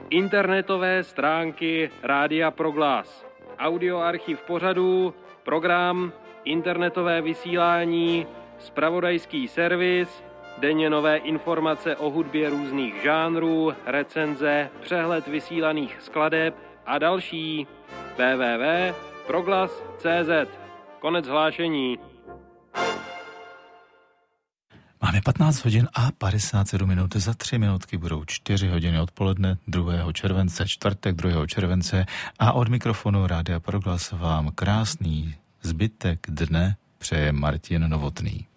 internetové stránky Rádia Proglas, audioarchiv pořadů, program, internetové vysílání, zpravodajský servis, denně nové informace o hudbě různých žánrů, recenze, přehled vysílaných skladeb a další. www.proglas.cz. Konec hlášení. Máme 15 hodin a 57 minut. Za 3 minutky budou 4 hodiny odpoledne 2. července, čtvrtek 2. července a od mikrofonu Rádia Proglas vám krásný zbytek dne přeje Martin Novotný.